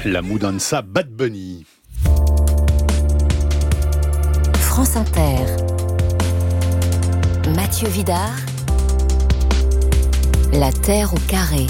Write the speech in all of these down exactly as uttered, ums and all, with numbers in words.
La Mudanza Bad Bunny. France Inter. Mathieu Vidard. La Terre au carré.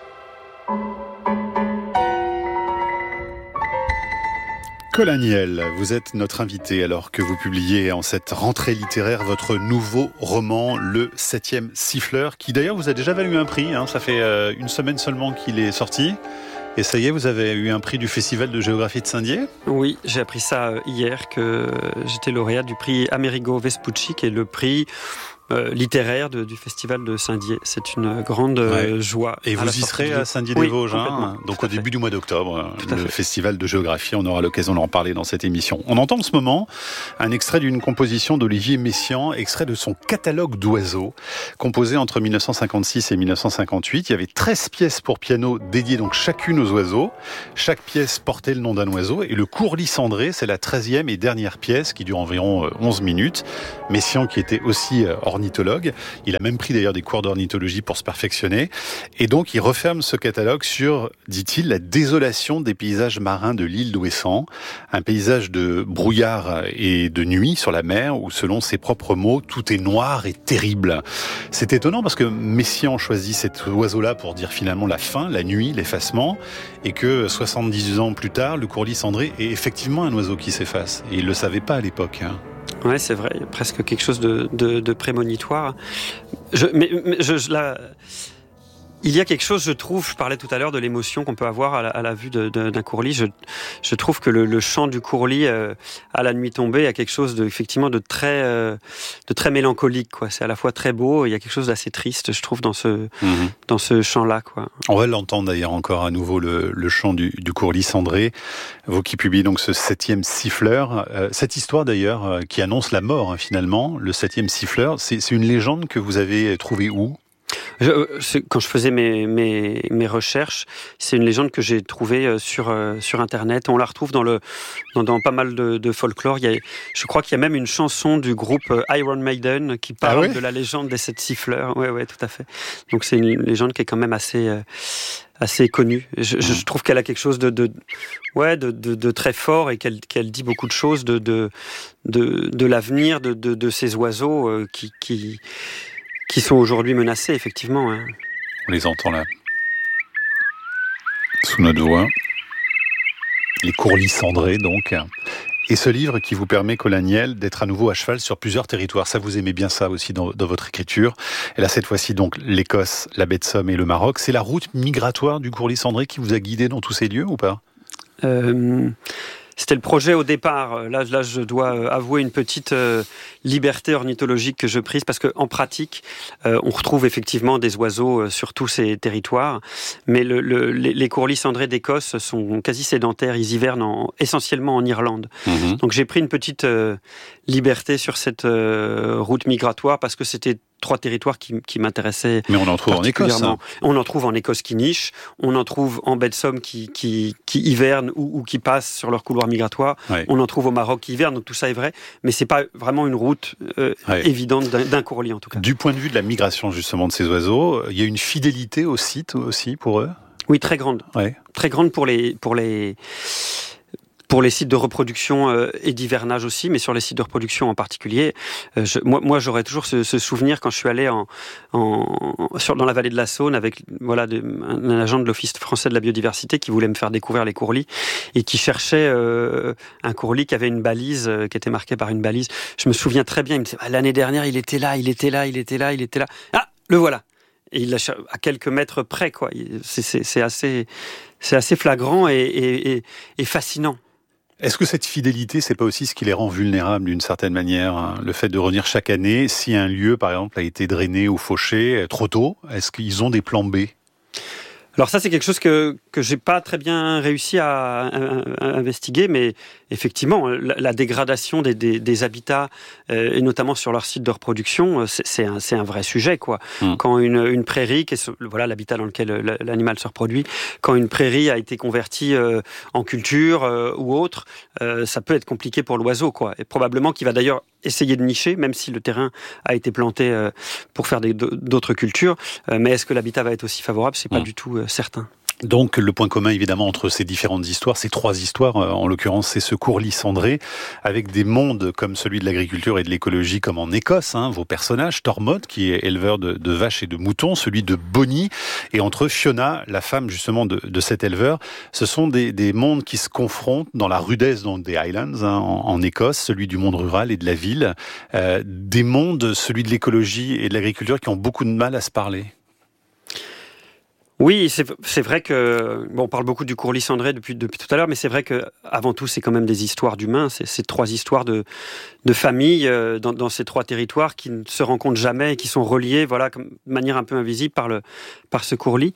Colin Niel, vous êtes notre invité alors que vous publiez en cette rentrée littéraire votre nouveau roman, Le Septième Siffleur, qui d'ailleurs vous a déjà valu un prix, hein, ça fait euh, une semaine seulement qu'il est sorti. Et ça y est, vous avez eu un prix du Festival de géographie de Saint-Dié ? Oui, j'ai appris ça hier, que j'étais lauréat du prix Amerigo Vespucci, qui est le prix euh, littéraire de, du Festival de Saint-Dié. C'est une grande ouais. joie. Et vous y serez à Saint-Dié-des-Vosges, oui, hein, donc au début fait. du mois d'octobre, Tout le Festival de géographie, on aura l'occasion d'en parler dans cette émission. On entend en ce moment un extrait d'une composition d'Olivier Messiaen, extrait de son catalogue d'oiseaux, composé entre dix-neuf cent cinquante-six et dix-neuf cent cinquante-huit. Il y avait treize pièces pour piano dédiées donc chacune aux oiseaux. Chaque pièce portait le nom d'un oiseau, et le Courlis cendré, c'est la treizième et dernière pièce qui dure environ onze minutes. Messiaen, qui était aussi ornithologue, il a même pris d'ailleurs des cours d'ornithologie pour se perfectionner. Et donc, il referme ce catalogue sur, dit-il, la désolation des paysages marins de l'île d'Ouessant. Un paysage de brouillard et de nuit sur la mer où, selon ses propres mots, tout est noir et terrible. C'est étonnant parce que Messiaen choisit cet oiseau-là pour dire finalement la fin, la nuit, l'effacement, et que soixante-dix ans plus tard, le Courlis cendré est effectivement un oiseau qui s'efface. Et il ne le savait pas à l'époque, hein. Ouais, c'est vrai, il y a presque quelque chose de, de, de prémonitoire. Je, mais, mais je, je, la... Il y a quelque chose, je trouve, je parlais tout à l'heure de l'émotion qu'on peut avoir à la, à la vue de, de, d'un courlis. Je, je trouve que le, le chant du courlis euh, à la nuit tombée a quelque chose de, effectivement, de très, euh, de très mélancolique, quoi. C'est à la fois très beau, et il y a quelque chose d'assez triste, je trouve, dans ce, mmh. dans ce chant-là, quoi. On va l'entendre d'ailleurs encore à nouveau, le, le chant du, du Courlis cendré. Vous qui publiez donc ce septième siffleur. Euh, cette histoire d'ailleurs, euh, qui annonce la mort, hein, finalement, le septième siffleur, c'est, c'est une légende que vous avez trouvée où ? Je, quand je faisais mes, mes, mes recherches, c'est une légende que j'ai trouvée sur, sur Internet. On la retrouve dans, le, dans, dans pas mal de, de folklore. Il y a, je crois qu'il y a même une chanson du groupe Iron Maiden qui parle ah ouais de la légende des sept siffleurs. Oui, ouais, tout à fait. Donc c'est une légende qui est quand même assez, assez connue. Je, mmh. je trouve qu'elle a quelque chose de, de, ouais, de, de, de très fort, et qu'elle, qu'elle dit beaucoup de choses de, de, de, de l'avenir de, de, de ces oiseaux qui... qui qui sont aujourd'hui menacés, effectivement. Hein. On les entend là, sous notre voix. Les Courlis cendrés, donc. Et ce livre qui vous permet, Colin Niel, d'être à nouveau à cheval sur plusieurs territoires. Ça, vous aimez bien ça aussi dans, dans votre écriture. Et là, cette fois-ci, donc, l'Écosse, la baie de Somme et le Maroc. C'est la route migratoire du Courlis cendré qui vous a guidé dans tous ces lieux, ou pas ? euh... C'était le projet au départ. Là, là, je dois avouer une petite euh, liberté ornithologique que je prise, parce qu'en pratique, euh, on retrouve effectivement des oiseaux euh, sur tous ces territoires. Mais le, le, les, les courlis cendrés d'Écosse sont quasi sédentaires. Ils hivernent en, essentiellement en Irlande. Mmh. Donc j'ai pris une petite euh, liberté sur cette euh, route migratoire, parce que c'était trois territoires qui, qui m'intéressaient. Mais on en trouve en Écosse. Hein. On en trouve en Écosse qui nichent, on en trouve en baie de Somme qui, qui, qui hivernent ou, ou qui passent sur leur couloir migratoire. Ouais. On en trouve au Maroc qui hivernent, donc tout ça est vrai. Mais c'est pas vraiment une route euh, ouais. évidente d'un, d'un courlis, en tout cas. Du point de vue de la migration, justement, de ces oiseaux, il y a une fidélité au site aussi pour eux ? Oui, très grande. Ouais. Très grande pour les... Pour les... Pour les sites de reproduction euh, et d'hivernage aussi, mais sur les sites de reproduction en particulier, euh, je, moi, moi j'aurais toujours ce, ce souvenir quand je suis allé en, en, sur, dans la vallée de la Saône avec voilà, de, un, un agent de l'Office français de la biodiversité qui voulait me faire découvrir les courlis et qui cherchait euh, un courlis qui avait une balise, euh, qui était marqué par une balise. Je me souviens très bien, il me disait ah, l'année dernière il était là, il était là, il était là, il était là. Ah, le voilà. Et il l'a à quelques mètres près, quoi. C'est, c'est, c'est assez, c'est assez flagrant et, et, et, et fascinant. Est-ce que cette fidélité, c'est pas aussi ce qui les rend vulnérables d'une certaine manière, hein ? Le fait de revenir chaque année, si un lieu, par exemple, a été drainé ou fauché trop tôt, est-ce qu'ils ont des plans B ? Alors ça, c'est quelque chose que que j'ai pas très bien réussi à, à, à investiguer, mais effectivement, la, la dégradation des, des, des habitats, euh, et notamment sur leur site de reproduction, c'est, c'est, un, c'est un vrai sujet, quoi. Mmh. Quand une, une prairie, qui est, voilà l'habitat dans lequel l'animal se reproduit, quand une prairie a été convertie euh, en culture euh, ou autre, euh, ça peut être compliqué pour l'oiseau, quoi. Et probablement qu'il va d'ailleurs essayer de nicher, même si le terrain a été planté euh, pour faire des, d'autres cultures. Euh, mais est-ce que l'habitat va être aussi favorable ? C'est pas mmh. du tout euh, certain. Donc le point commun évidemment entre ces différentes histoires, ces trois histoires, en l'occurrence c'est ce Courlis cendré, avec des mondes comme celui de l'agriculture et de l'écologie comme en Écosse, hein, vos personnages, Tormod qui est éleveur de, de vaches et de moutons, celui de Bonnie, et entre Fiona, la femme justement de, de cet éleveur, ce sont des, des mondes qui se confrontent dans la rudesse donc, des Highlands hein, en, en Écosse, celui du monde rural et de la ville, euh, des mondes, celui de l'écologie et de l'agriculture qui ont beaucoup de mal à se parler. Oui, c'est, c'est vrai que bon, on parle beaucoup du Courlis cendré depuis depuis tout à l'heure, mais c'est vrai que avant tout, c'est quand même des histoires d'humains. C'est, c'est trois histoires de de familles euh, dans, dans ces trois territoires qui ne se rencontrent jamais et qui sont reliés, voilà, comme, de manière un peu invisible par le par ce Courlis.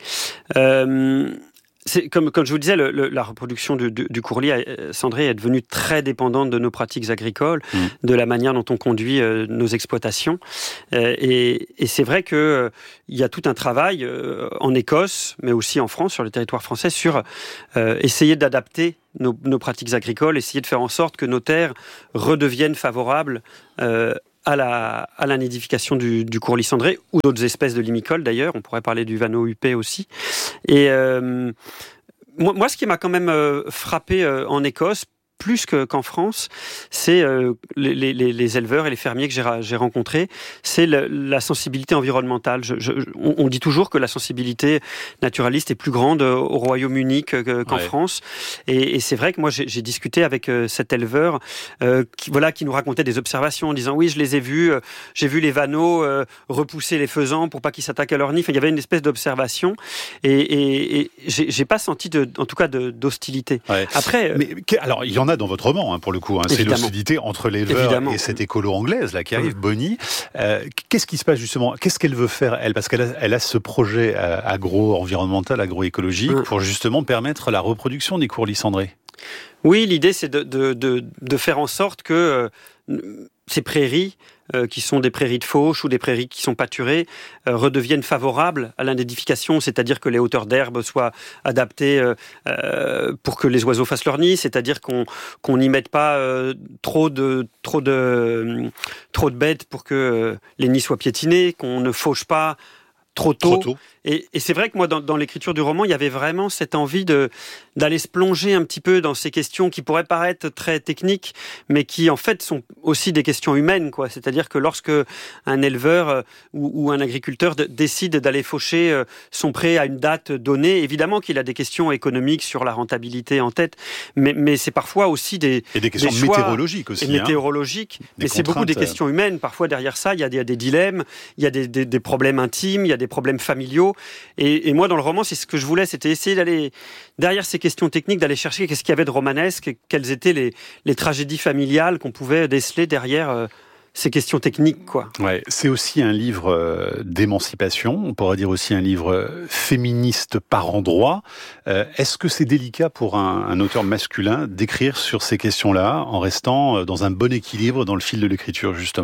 Euh, C'est, comme, comme je vous le disais, le, le, la reproduction du, du, du Courlis cendré est devenue très dépendante de nos pratiques agricoles, mmh. de la manière dont on conduit euh, nos exploitations. Euh, et, et c'est vrai qu'il euh, y a tout un travail euh, en Écosse, mais aussi en France, sur le territoire français, sur euh, essayer d'adapter nos, nos pratiques agricoles, essayer de faire en sorte que nos terres redeviennent favorables euh, à la, à la nidification du, du Courlis cendré ou d'autres espèces de limicoles d'ailleurs. On pourrait parler du vanneau huppé aussi. Et euh, moi, moi, ce qui m'a quand même euh, frappé euh, en Écosse, plus que, qu'en France, c'est euh, les, les, les éleveurs et les fermiers que j'ai, j'ai rencontrés, c'est le, la sensibilité environnementale. Je, je, on, on dit toujours que la sensibilité naturaliste est plus grande au Royaume-Uni que, qu'en ouais. France. Et, et c'est vrai que moi, j'ai, j'ai discuté avec euh, cet éleveur euh, qui, voilà, qui nous racontait des observations en disant « Oui, je les ai vus, euh, j'ai vu les vanneaux euh, repousser les faisans pour pas qu'ils s'attaquent à leur nid. » Enfin, il y avait une espèce d'observation et, et, et j'ai, j'ai pas senti, de, en tout cas, de, d'hostilité. Ouais. Après, Mais, alors, il y en a dans votre roman, hein, pour le coup. Hein. C'est l'hostilité entre l'éleveur Évidemment. et cette écolo anglaise là qui arrive, mmh. Bonnie. Euh, qu'est-ce qui se passe justement ? Qu'est-ce qu'elle veut faire elle ? Parce qu'elle a, elle a ce projet euh, agro-environnemental, agroécologique, mmh. pour justement permettre la reproduction des Courlis cendrés. Oui, l'idée c'est de, de, de, de faire en sorte que euh, ces prairies, euh, qui sont des prairies de fauche ou des prairies qui sont pâturées, euh, redeviennent favorables à la nidification, c'est-à-dire que les hauteurs d'herbe soient adaptées euh, euh, pour que les oiseaux fassent leur nid, c'est-à-dire qu'on qu'on n'y mette pas euh, trop de trop de euh, trop de bêtes pour que euh, les nids soient piétinés, qu'on ne fauche pas trop tôt. Trop tôt. Et, et c'est vrai que moi, dans, dans l'écriture du roman, il y avait vraiment cette envie de, d'aller se plonger un petit peu dans ces questions qui pourraient paraître très techniques, mais qui en fait sont aussi des questions humaines, quoi. C'est-à-dire que lorsque un éleveur euh, ou, ou un agriculteur de, décide d'aller faucher euh, son pré à une date donnée, évidemment qu'il a des questions économiques sur la rentabilité en tête, mais, mais c'est parfois aussi des et des questions des choix, météorologiques aussi, et météorologiques. Hein. Mais c'est beaucoup des questions humaines. Parfois derrière ça, il y a des, il y a des dilemmes, il y a des, des, des problèmes intimes, il y a des problèmes familiaux. Et, et moi, dans le roman, c'est ce que je voulais, c'était essayer d'aller, derrière ces questions techniques, d'aller chercher qu'est-ce qu'il y avait de romanesque, quelles étaient les, les tragédies familiales qu'on pouvait déceler derrière euh, ces questions techniques, quoi. Ouais, c'est aussi un livre euh, d'émancipation, on pourrait dire aussi un livre euh, féministe par endroits. Euh, est-ce que c'est délicat pour un, un auteur masculin d'écrire sur ces questions-là, en restant dans un bon équilibre dans le fil de l'écriture, justement ?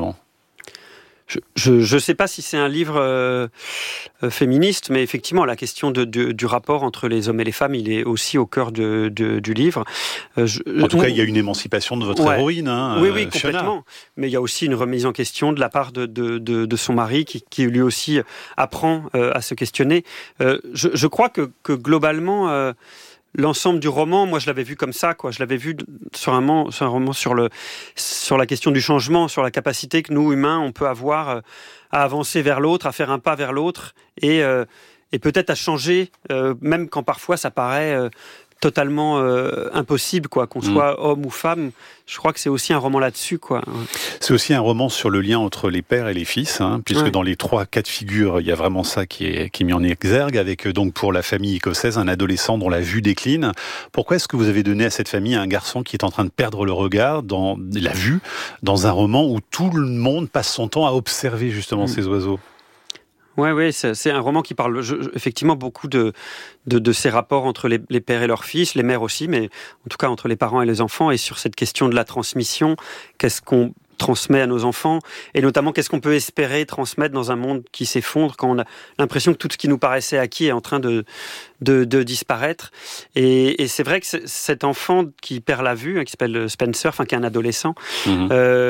Je ne sais pas si c'est un livre euh, euh, féministe, mais effectivement, la question de, de, du rapport entre les hommes et les femmes, il est aussi au cœur de, de, du livre. Euh, je, en tout on, cas, il y a une émancipation de votre ouais. héroïne, hein, Oui, oui, Fiona. complètement. Mais il y a aussi une remise en question de la part de, de, de, de son mari, qui, qui lui aussi apprend euh, à se questionner. Euh, je, je crois que, que globalement... Euh, L'ensemble du roman, moi je l'avais vu comme ça, quoi. Je l'avais vu sur un, roman, sur un roman sur, le, sur la question du changement, sur la capacité que nous, humains, on peut avoir euh, à avancer vers l'autre, à faire un pas vers l'autre, et, euh, et peut-être à changer, euh, même quand parfois ça paraît euh, totalement euh, impossible, quoi, qu'on soit mmh. homme ou femme. Je crois que c'est aussi un roman là-dessus, quoi. C'est aussi un roman sur le lien entre les pères et les fils, hein, puisque ouais. dans les trois cas de figure, il y a vraiment ça qui est, qui est mis en exergue, avec donc pour la famille écossaise, un adolescent dont la vue décline. Pourquoi est-ce que vous avez donné à cette famille un garçon qui est en train de perdre le regard, dans la vue, dans un roman où tout le monde passe son temps à observer justement mmh. ces oiseaux ? Oui, ouais, c'est, c'est un roman qui parle je, je, effectivement beaucoup de, de, de ces rapports entre les, les pères et leurs fils, les mères aussi, mais en tout cas entre les parents et les enfants, et sur cette question de la transmission, qu'est-ce qu'on transmet à nos enfants, et notamment qu'est-ce qu'on peut espérer transmettre dans un monde qui s'effondre, quand on a l'impression que tout ce qui nous paraissait acquis est en train de, de, de disparaître. Et, et c'est vrai que c'est, cet enfant qui perd la vue, qui s'appelle Spencer, enfin qui est un adolescent, mmh. euh,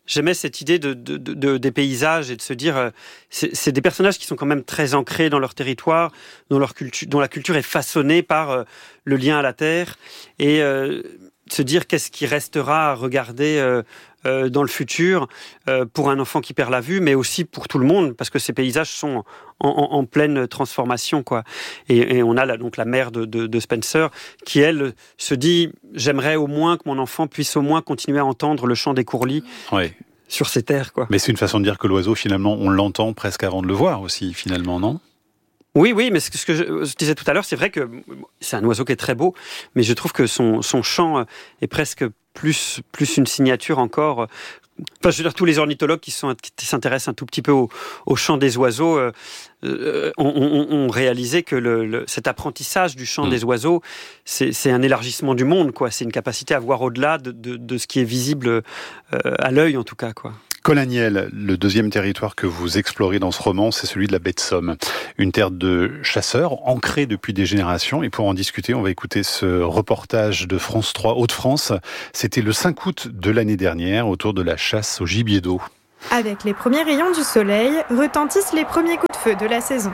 j'aimais cette idée de, de, de, de des paysages et de se dire, euh, c'est, c'est des personnages qui sont quand même très ancrés dans leur territoire, dont leur culture, dont la culture est façonnée par euh, le lien à la terre, et euh, se dire qu'est-ce qui restera à regarder euh, euh, dans le futur euh, pour un enfant qui perd la vue, mais aussi pour tout le monde, parce que ces paysages sont en, en, en pleine transformation, quoi. Et, et on a là, donc la mère de, de, de Spencer qui, elle, se dit « J'aimerais au moins que mon enfant puisse au moins continuer à entendre le chant des courlis ouais. sur ces terres. » quoi. Mais c'est une façon de dire que l'oiseau, finalement, on l'entend presque avant de le voir aussi, finalement, non ? Oui, oui, mais ce que je, je disais tout à l'heure, c'est vrai que c'est un oiseau qui est très beau, mais je trouve que son, son chant est presque plus, plus une signature encore. Enfin, je veux dire, tous les ornithologues qui, sont, qui s'intéressent un tout petit peu au, au chant des oiseaux euh, euh, ont, ont, ont réalisé que le, le, cet apprentissage du chant mmh. des oiseaux, c'est, c'est un élargissement du monde, quoi. C'est une capacité à voir au-delà de, de, de ce qui est visible euh, à l'œil, en tout cas, quoi. Colaniel, le deuxième territoire que vous explorez dans ce roman, c'est celui de la baie de Somme. Une terre de chasseurs, ancrée depuis des générations. Et pour en discuter, on va écouter ce reportage de France trois Hauts-de-France. C'était le cinq août de l'année dernière, autour de la chasse au gibier d'eau. Avec les premiers rayons du soleil, retentissent les premiers coups de feu de la saison.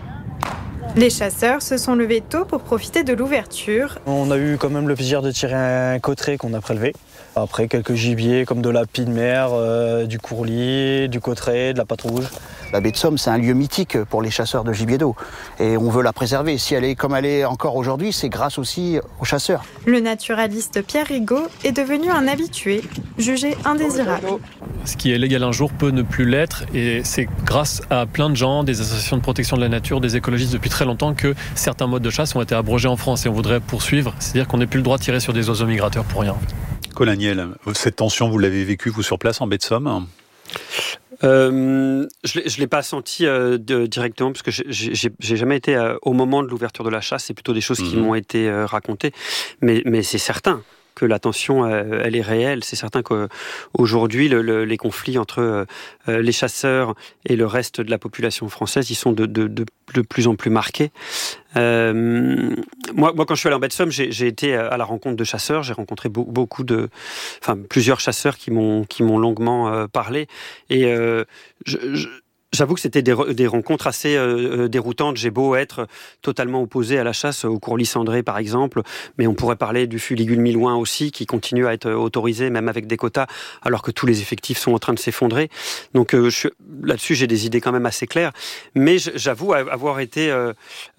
Les chasseurs se sont levés tôt pour profiter de l'ouverture. On a eu quand même le plaisir de tirer un cotteret qu'on a prélevé. Après, quelques gibiers comme de la pie de mer, euh, du courlis, du cotteret, de la patte rouge. La baie de Somme, c'est un lieu mythique pour les chasseurs de gibier d'eau. Et on veut la préserver. Si elle est comme elle est encore aujourd'hui, c'est grâce aussi aux chasseurs. Le naturaliste Pierre Rigaud est devenu un habitué, jugé indésirable. Ce qui est légal un jour peut ne plus l'être. Et c'est grâce à plein de gens, des associations de protection de la nature, des écologistes depuis très longtemps, que certains modes de chasse ont été abrogés en France. Et on voudrait poursuivre. C'est-à-dire qu'on n'ait plus le droit de tirer sur des oiseaux migrateurs pour rien. Colaniel, cette tension, vous l'avez vécue, vous, sur place, en baie de Somme ? Euh, je ne l'ai pas senti euh, de, directement, parce que j'ai, j'ai, j'ai jamais été euh, au moment de l'ouverture de la chasse. C'est plutôt des choses mmh. qui m'ont été euh, racontées. Mais, mais c'est certain que la tension, euh, elle est réelle. C'est certain qu'aujourd'hui, le, le, les conflits entre euh, les chasseurs et le reste de la population française, ils sont de, de, de, de plus en plus marqués. Euh, moi, moi, quand je suis allé en baie de Somme, j'ai, j'ai été à la rencontre de chasseurs. J'ai rencontré be- beaucoup de, enfin, plusieurs chasseurs qui m'ont, qui m'ont longuement euh, parlé. Et euh, je, je J'avoue que c'était des, des rencontres assez euh, déroutantes. J'ai beau être totalement opposé à la chasse, au courlis cendré par exemple, mais on pourrait parler du fuligule milouin aussi, qui continue à être autorisé, même avec des quotas, alors que tous les effectifs sont en train de s'effondrer. Donc euh, je, là-dessus, j'ai des idées quand même assez claires. Mais j'avoue avoir été euh,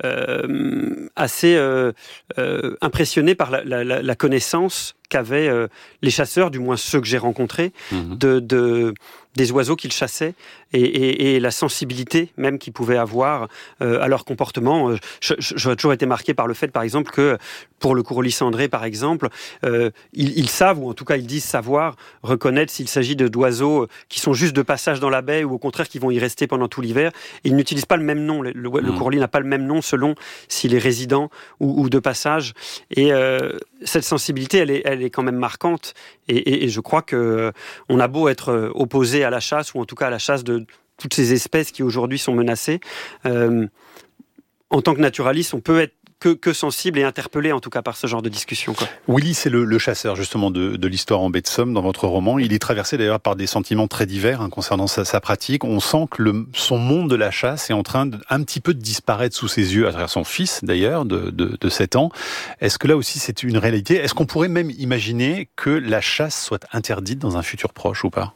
euh, assez euh, euh, impressionné par la, la, la connaissance qu'avaient euh, les chasseurs, du moins ceux que j'ai rencontrés, mmh. de, de, des oiseaux qu'ils chassaient et, et, et la sensibilité même qu'ils pouvaient avoir euh, à leur comportement. Je, je, j'aurais toujours été marqué par le fait, par exemple, que pour le courlis cendré, par exemple, euh, ils, ils savent, ou en tout cas ils disent savoir, reconnaître s'il s'agit de, d'oiseaux qui sont juste de passage dans la baie ou au contraire qui vont y rester pendant tout l'hiver. Et ils n'utilisent pas le même nom. Le, le, mmh. le courlis n'a pas le même nom selon s'il est résident ou, ou de passage. Et euh, cette sensibilité, elle est, elle est quand même marquante. Et, et, et je crois que on a beau être opposé à la chasse, ou en tout cas à la chasse de toutes ces espèces qui aujourd'hui sont menacées, euh, en tant que naturaliste, on peut être que, que sensible et interpellé en tout cas par ce genre de discussion, quoi. Willy, c'est le, le chasseur justement de, de l'histoire en baie de Somme dans votre roman. Il est traversé d'ailleurs par des sentiments très divers hein, concernant sa, sa pratique. On sent que le, son monde de la chasse est en train de, un petit peu de disparaître sous ses yeux, à travers son fils d'ailleurs de, de, de sept ans. Est-ce que là aussi c'est une réalité ? Est-ce qu'on pourrait même imaginer que la chasse soit interdite dans un futur proche ou pas ?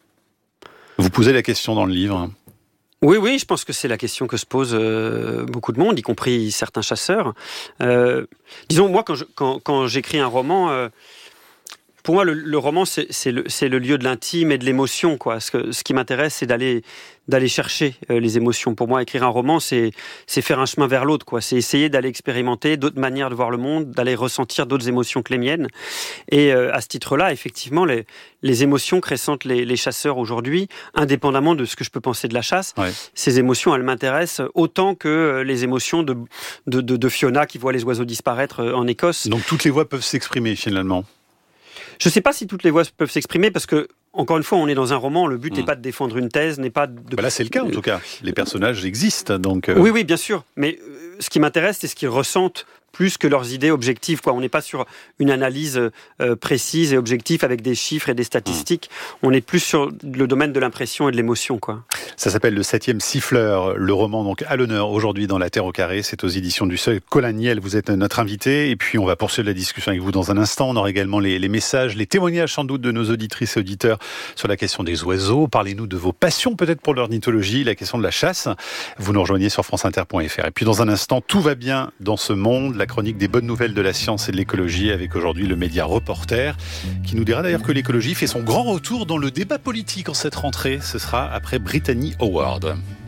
Vous posez la question dans le livre. Oui, oui, je pense que c'est la question que se pose euh, beaucoup de monde, y compris certains chasseurs. Euh, disons, moi, quand, je, quand, quand j'écris un roman, euh, pour moi, le, le roman, c'est, c'est, le, c'est le lieu de l'intime et de l'émotion, quoi. Ce, que, ce qui m'intéresse, c'est d'aller, d'aller chercher euh, les émotions. Pour moi, écrire un roman, c'est, c'est faire un chemin vers l'autre, quoi. C'est essayer d'aller expérimenter d'autres manières de voir le monde, d'aller ressentir d'autres émotions que les miennes. Et euh, à ce titre-là, effectivement, les, les émotions que ressentent les, les chasseurs aujourd'hui, indépendamment de ce que je peux penser de la chasse, ouais. Ces émotions, elles m'intéressent autant que les émotions de, de, de, de Fiona qui voit les oiseaux disparaître en Écosse. Donc toutes les voix peuvent s'exprimer finalement. Je ne sais pas si toutes les voix peuvent s'exprimer parce que, encore une fois, on est dans un roman, le but n'est mmh. pas de défendre une thèse, n'est pas de... Bah là, c'est le cas en tout cas. Les personnages existent, donc... Euh... Oui, oui, bien sûr. Mais euh, ce qui m'intéresse, c'est ce qu'ils ressentent plus que leurs idées objectives, quoi. On n'est pas sur une analyse euh, précise et objective avec des chiffres et des statistiques. Mmh. On est plus sur le domaine de l'impression et de l'émotion, quoi. Ça s'appelle Le Septième Siffleur, le roman donc à l'honneur aujourd'hui dans La Terre au carré. C'est aux éditions du Seuil. Colin Niel, vous êtes notre invité et puis on va poursuivre la discussion avec vous dans un instant. On aura également les, les messages, les témoignages sans doute de nos auditrices et auditeurs sur la question des oiseaux. Parlez-nous de vos passions peut-être pour l'ornithologie, la question de la chasse. Vous nous rejoignez sur france inter point f r. Et puis dans un instant, tout va bien dans ce monde, la chronique des bonnes nouvelles de la science et de l'écologie avec aujourd'hui le média Reporter qui nous dira d'ailleurs que l'écologie fait son grand retour dans le débat politique en cette rentrée. Ce sera après Brittany Howard.